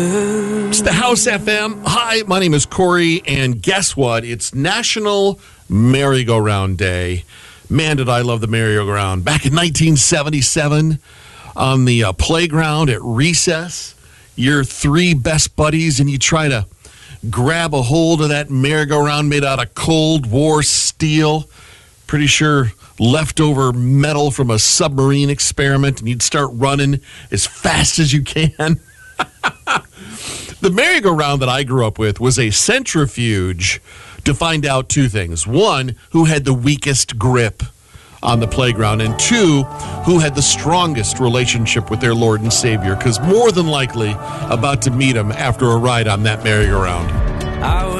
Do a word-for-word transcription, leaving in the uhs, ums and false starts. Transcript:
It's the House F M. Hi, my name is Corey, and guess what? It's National Merry-Go-Round Day. Man, did I love the merry-go-round. Back in nineteen seventy-seven, on the uh, playground at recess, your three best buddies, and you try to grab a hold of that merry-go-round made out of Cold War steel. Pretty sure leftover metal from a submarine experiment, and you'd start running as fast as you can. The merry-go-round that I grew up with was a centrifuge to find out two things. One, who had the weakest grip on the playground, and two, who had the strongest relationship with their Lord and Savior, because more than likely about to meet him after a ride on that merry-go-round.